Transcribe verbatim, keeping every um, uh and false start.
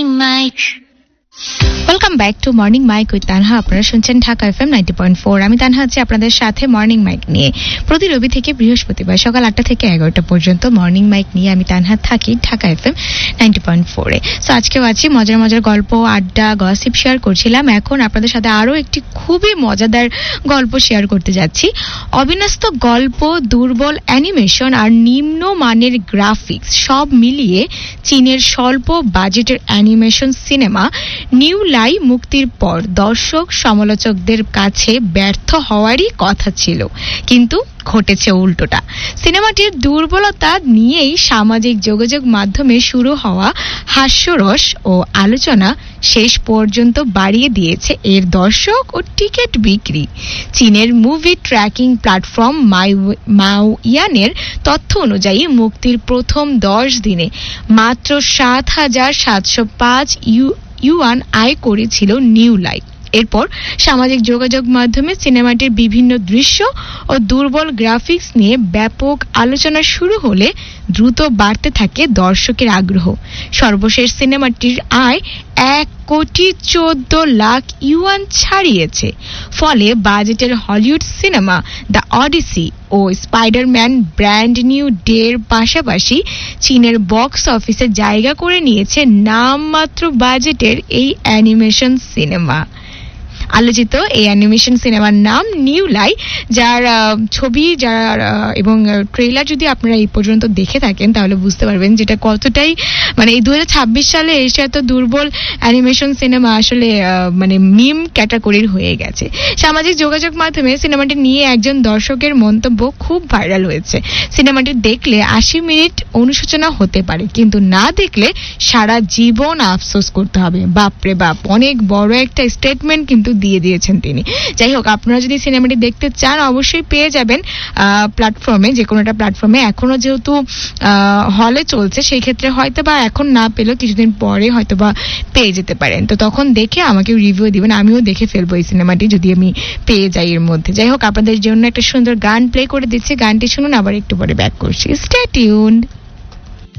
Morning Mike. Welcome back to morning mic with Tanha. আপনারা শুনছেন Dhaka FM ninety point four. আমি তানহা আছি আপনাদের সাথে মর্নিং মাইক নিয়ে। প্রতি রবি থেকে বৃহস্পতিবার সকাল আটটা থেকে এগারোটা পর্যন্ত মর্নিং মাইক নিয়ে আমি তানহা থাকি ঢাকা এফএম নাইনটি পয়েন্ট ফোরে। সো আজকেও আছি, মজার মজার গল্প, আড্ডা, গসিপ শেয়ার করছিলাম। এখন আপনাদের সাথে আরও একটি খুবই মজাদার গল্প শেয়ার করতে যাচ্ছি। অবিন্যস্ত গল্প, দুর্বল অ্যানিমেশন আর নিম্ন মানের গ্রাফিক্স সব মিলিয়ে চীনের স্বল্প বাজেটের অ্যানিমেশন সিনেমা নিউ লাই মুক্তির পর দর্শক সমালোচকদের কাছে ব্যর্থ হওয়ারই কথা ছিল, কিন্তু ঘটেছে উল্টোটা। সিনেমাটির দুর্বলতা নিয়েই সামাজিক যোগাযোগ মাধ্যমে শুরু হওয়া হাস্যরস ও আলোচনা শেষ পর্যন্ত বাড়িয়ে দিয়েছে এর দর্শক ও টিকিট বিক্রি। চীনের মুভি ট্র্যাকিং প্ল্যাটফর্ম মাওইয়ানের তথ্য অনুযায়ী মুক্তির প্রথম দশ দিনে মাত্র সাত হাজার সাতশো পাঁচ ইউ ইউয়ান আয় করেছিল নিউ লাই। এরপর সামাজিক যোগাযোগ মাধ্যমে সিনেমাটির বিভিন্ন দৃশ্য ও দুর্বল গ্রাফিক্স নিয়ে ব্যাপক আলোচনা শুরু হলে দ্রুত বাড়তে থাকে দর্শকের আগ্রহ। সর্বশেষ সিনেমাটির আয় এক কোটি চোদ্দ লাখ ইউয়ান ছাড়িয়েছে। ফলে বাজেটের Hollywood cinema the Odyssey O Spiderman brand new ডের পাশাপাশি চীনের বক্স অফিসে জায়গা করে নিয়েছে নামমাত্র বাজেটের এই অ্যানিমেশন সিনেমা। আলোচিত এই অ্যানিমেশন সিনেমার নাম নিউ লাই, যার ছবি যার এবং ট্রেলার যদি আপনারা এই পর্যন্ত দেখে থাকেন তাহলে বুঝতে পারবেন যেটা কতটাই মানে এই দু হাজার ছাব্বিশ সালে এসে এত দুর্বল অ্যানিমেশন সিনেমা আসলে মানে মিম ক্যাটাগরির হয়ে গেছে। সামাজিক যোগাযোগ মাধ্যমে সিনেমাটি নিয়ে একজন দর্শকের মন্তব্য খুব ভাইরাল হয়েছে। সিনেমাটি দেখলে আশি মিনিট অনুশোচনা হতে পারে, কিন্তু না দেখলে সারা জীবন আফসোস করতে হবে। বাপরে বাপ, অনেক বড় একটা স্টেটমেন্ট কিন্তু দিয়ে দিয়েছেন তিনি। যাই হোক, আপনারা যদি সিনেমাটি দেখতে চান অবশ্যই পেয়ে যাবেন প্ল্যাটফর্মে, যে কোনো একটা প্ল্যাটফর্মে। এখনো যেহেতু হলে চলছে সেই ক্ষেত্রে হয়তো বা এখন না পেলেও কিছুদিন পরে হয়তো বা পেয়ে যেতে পারেন। তো তখন দেখে আমাকে রিভিউ দিবেন, আমিও দেখে ফেলবো এই সিনেমাটি যদি আমি পেয়ে যাই এর মধ্যে। যাই হোক, আপনাদের জন্য একটা সুন্দর গান প্লে করে দিচ্ছি, গানটি শুনুন, আবার একটু পরে ব্যাক করছি। Stay tuned.